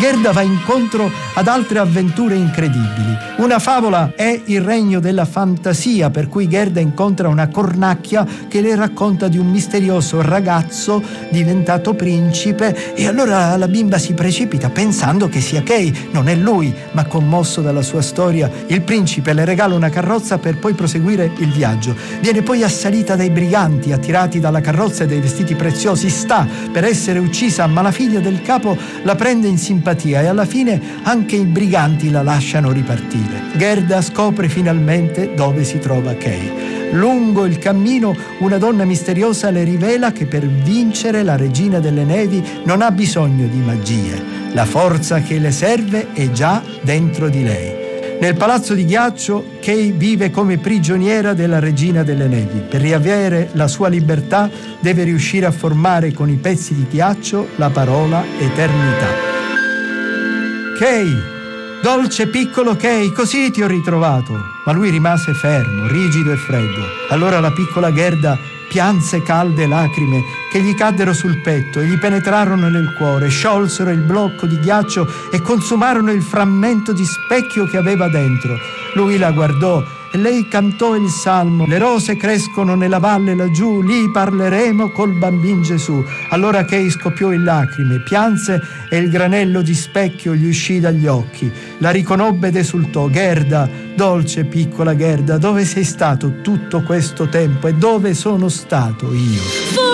Gerda va incontro ad altre avventure incredibili. Una favola è il regno della fantasia, per cui Gerda incontra una cornacchia che le racconta di un misterioso ragazzo diventato principe, e allora la bimba si precipita pensando che sia Kay. Non è lui, ma commosso dalla sua storia, il principe le regala una carrozza per poi proseguire il viaggio. Viene poi assalita dai briganti, attirati dalla carrozza e dai vestiti preziosi. Sta per essere uccisa, ma la figlia del capo la prende in simpatia e alla fine anche i briganti la lasciano ripartire. Gerda scopre finalmente dove si trova Kay. Lungo il cammino una donna misteriosa le rivela che per vincere la regina delle nevi non ha bisogno di magie. La forza che le serve è già dentro di lei. Nel palazzo di ghiaccio Kay vive come prigioniera della regina delle nevi. Per riavere la sua libertà deve riuscire a formare con i pezzi di ghiaccio la parola eternità. Kay, dolce piccolo Kay, così ti ho ritrovato. Ma lui rimase fermo, rigido e freddo. Allora la piccola Gerda pianse calde lacrime che gli caddero sul petto e gli penetrarono nel cuore, sciolsero il blocco di ghiaccio e consumarono il frammento di specchio che aveva dentro. Lui la guardò e lei cantò il salmo: le rose crescono nella valle laggiù, lì parleremo col bambin Gesù. Allora Kay scoppiò in lacrime, pianse e il granello di specchio gli uscì dagli occhi. La riconobbe ed esultò: Gerda, dolce piccola Gerda, dove sei stato tutto questo tempo e dove sono stato io?